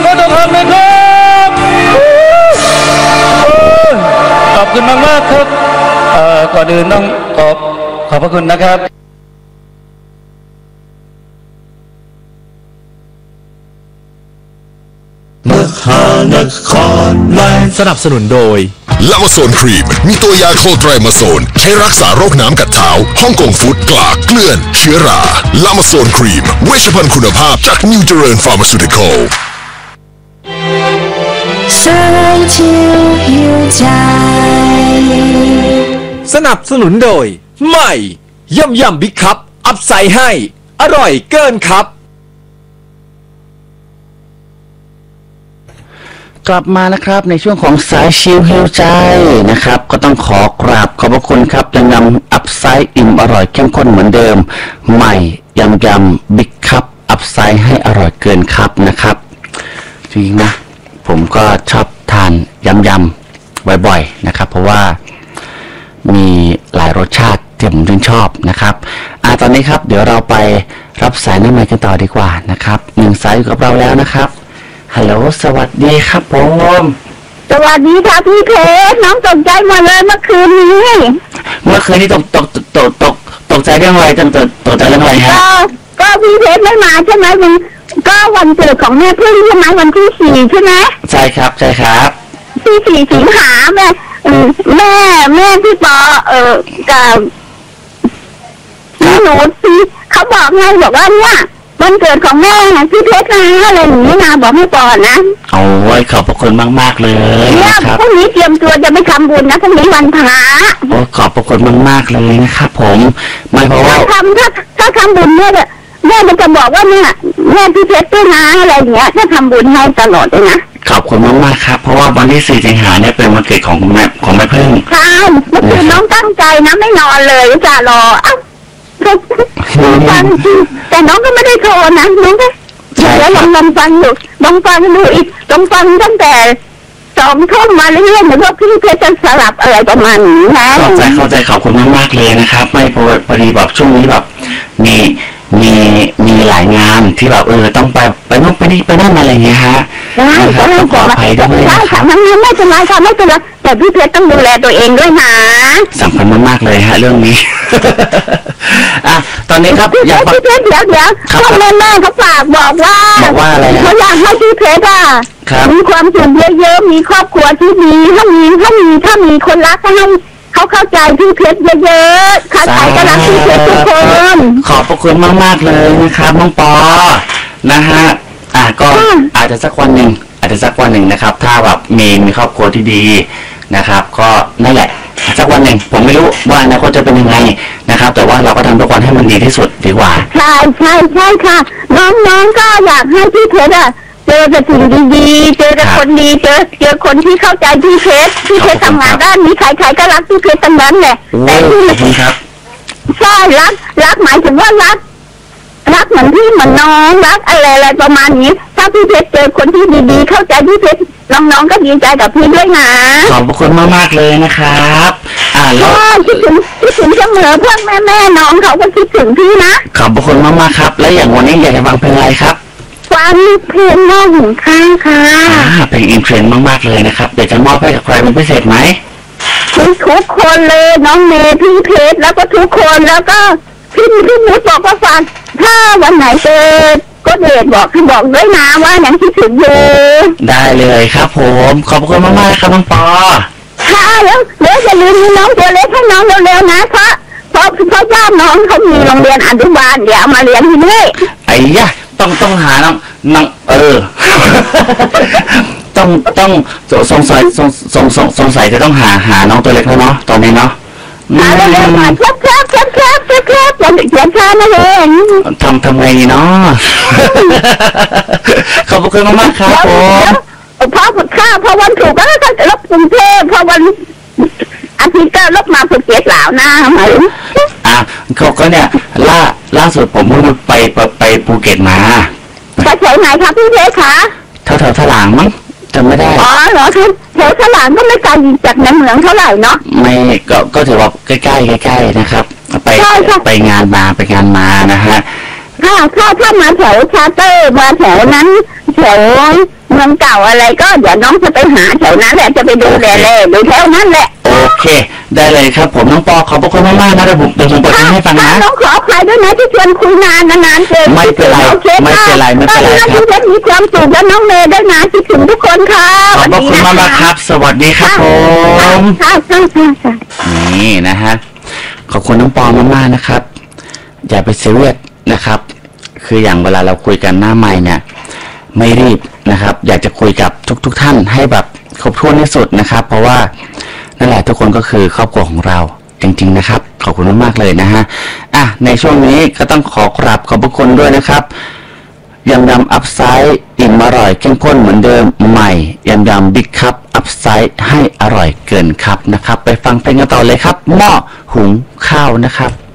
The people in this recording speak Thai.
รถทองคำนะครับขอบคุณมากๆครับก่อนอื่นต้องขอบพระคุณนะครับมหานครแลนด์สนับสนุนโดยลามาโซนครีมมีตัวยาโคไตรมาโซนใช้รักษาโรคน้ำกัดเท้าฮ่องกงฟู้ดกลากเกลื่อนเชื้อราลามาโซนครีมเวชภัณฑ์คุณภาพจากนิวเจริญฟาร์มาซูติคอลสายชิวหิวใจสนับสนุนโดยใหม่ยำบิ๊กคัพอัพไซด์ให้อร่อยเกินครับกลับมานะครับในช่วงของสายชิลเฮลใจนะครับก็ต้องขอกราบขอบพระคุณครับยังนำอัพไซด์อิ่มอร่อยเข้มข้นเหมือนเดิมใหม่ยำบิ๊กคัพอัพไซด์ให้อร่อยเกินครับนะครับจริงนะผมก็ชอบทานยำบ่อยๆนะครับเพราะว่ามีหลายรสชาติที่ผมชื่นชอบนะครับตอนนี้ครับเดี๋ยวเราไปรับสายน้ำมันกันต่อดีกว่านะครับหนึ่งสายอยู่กับเราแล้วนะครับฮัลโหลสวัสดีครับผมสวัสดีค่ะพี่เพชรน้องตกใจหมดเลยเมื่อคืนนี้ตกใจเรื่องอะไรตกใจเรื่องอะไรฮะก็พี่เพชรไม่มาใช่ไหมมันก็วันเกิดของแม่พึ่งใช่ไหมวันที่4ใช่ไหมใช่ครับที่4 สิงหาแม่พี่ปอกับหนูสิเขาบอกไงบอกว่าเนี่ยวันเกิดของแม่พี่เพชรนะอะไรอย่างนี้นะบอกให้ก่อนนะโอ้ยขอบพระคุณมากๆเลยนะครับพรุ่งนี้เตรียมตัวจะไปทำบุญนะพรุ่งนี้วันพระโอ้ขอบพระคุณมากๆเลยนะครับผมไม่เพราะว่าถ้าทำบุญเนี่ยแม่มันจะบอกว่าเนี่ยแม่พี่เพชรด้วยนะอะไรอย่างเงี้ยถ้าทำบุญให้ตลอดเลยนะขอบคุณมากๆครับเพราะว่าวันที่4 สิงหาเนี่ยเป็นวันเกิดของแม่พึ่งใช่เมื่อคืนน้องตั้งใจนะไม่นอนเลยจะรอฟังแต่น้องก็ไม่ได้โทรนะน้องก็เดี๋ยวลองฟังอยู่ลองฟังดูอีกลองฟังตั้งแต่2 ทุ่มมาเรื่อยๆเหมือนว่าพี่เพชรจะสลับอะไรประมาณนี้นะเข้าใจขอบคุณมากๆเลยนะครับไม่พอดีแบบช่วงนี้แบบมีหลายงานที่แบบต้องไปนู่นไปนี่ไปนั่นอะไรอย่างเงี้ยฮะได้ขออภัยด้วยได้ค่ะไม่เป็นไรค่ะไม่เป็นไรแต่พี่เพชรต้องดูแลตัวเองด้วยนะสำคัญมากๆเลยฮะเรื่องนี้ตอนนี้ครับอยากพี่เพชรเดี๋ยวพ่อแม่เขาฝากบอกว่าอะไรเขาอยากให้พี่เพชรมีความสุขเยอะๆมีครอบครัวที่ดีถ้ามีคนรักให้เขาเข้าใจพี่เพชรเยอะๆใครก็รักพี่เพชรทุกคนขอบพระคุณมากๆเลยนะครับน้องปอนะฮะก็อาจจะสักวันหนึ่งนะครับถ้าแบบมีครอบครัวที่ดีนะครับก็นั่นแหละสักวันหนึ่งผมไม่รู้ว่าอนาคตจะเป็นยังไงนะครับแต่ว่าเราก็ทำทุกวันให้มันดีที่สุดดีกว่าใช่ค่ะน้องก็อยากให้พี่เพชรเจอแต่สิ่งดีๆเจอแต่คนดีเจอคนที่เข้าใจพี่เพชรทำงานด้านนี้ใครก็รักพี่เพชรทั้งนั้นแหละแต่ที่ครับใช่รักหมายถึงว่ารักเหมือนพี่เหมือนน้องรักอะไรประมาณนี้ถ้าพี่เพชรเจอคนที่ดีๆเข้าใจพี่เพชรน้องก็ดีใจกับพี่ด้วยนะขอบคุณมากๆเลยนะครับแล้วคิดถึงเสมอเพื่อนแม่น้องเขาก็คิดถึงพี่นะขอบคุณมากๆครับและอย่างวันนี้อยากจะฟังเพลงอะไรครับฟังเพลงน้องหญิงข้างค่ะเพลงอินเทรนด์มากๆเลยนะครับเดี๋ยวจะมอบให้กับใครเป็นพิเศษไหมทุกคนเลยน้องเมย์พี่เพชรแล้วก็ทุกคนแล้วก็พี่นุชบอกว่าฟังถ้าวันไหนเจอก็เดชบอกด้วยนะว่ายังคิดถึงอยู่ได้เลยครับผมขอบคุณมากๆครับน้องปอค่ะแล้วอย่าลืมน้องตัวเล็กให้น้องเร็วๆนะเพราะว่าน้องเขามีโรงเรียนอนุบาลเดี๋ยวมาเรียนที่นี่ไอ้ย่าต้องหาน้องต้องสงสัยจะต้องหาน้องตัวเล็กแล้วเนาะตอนนี้เนาะเร็วๆมาแคบอย่างช้านะเองทำไงเนาะขอบคุณมากๆครับผมพอวันถูกก็จะลบกรุงเทพพอวันอาทิตย์ก็ลบมาภูเก็ตแล้วนะไหมเขาก็เนี่ยล่าสุดผมเพิ่งไปภูเก็ตมาไปแถวไหนครับพี่เพชรคะแถวถลางมั้งจำไม่ได้อ๋อเหรอคือแถวถลางก็ไม่ไกลจากในเมืองเท่าไหร่เนาะไม่ก็ถือว่าใกล้นะครับไปงานมานะฮะถ้ามาแถวชาเตอร์มาแถวนั้นแถวเมืองเก่าอะไรก็เดี๋ยวน้องจะไปหาแถวนั้นแหละจะไปดูแลดูแถวนั้นแหละโอเคได้เลยครับผมน้องปอขอบพระคุณมากๆนะเดี๋ยวผมเปิดเพลงให้ฟังนะน้องขออภัยด้วยนะที่ชวนคุยนานเกินไม่เป็นไรไม่เป็นไรครับพี่เพชรมีความสุขและน้องเมย์ด้วยนะคิดถึงทุกคนค่ะขอบพระคุณมากๆครับสวัสดีครับผมค่ะนี่นะฮะขอบคุณน้องปอมากๆนะครับอย่าไปเสียเวทนะครับคืออย่างเวลาเราคุยกันหน้าไมค์เนี่ยไม่รีบนะครับอยากจะคุยกับทุกท่านให้แบบครบถ้วนที่สุดนะครับเพราะว่านั่นแหละทุกคนก็คือครอบครัวของเราจริงๆนะครับขอบคุณมากๆเลยนะฮะในช่วงนี้ก็ต้องขอกราบขอบพระคุณด้วยนะครับยำอัพไซด์อิ่มอร่อยเข้มข้นเหมือนเดิมใหม่ยำบิ๊กคัพอัพไซด์ให้อร่อยเกินครับนะครับไปฟังเพลงกันต่อเลยครับหม้อหุงข้าวนะครับ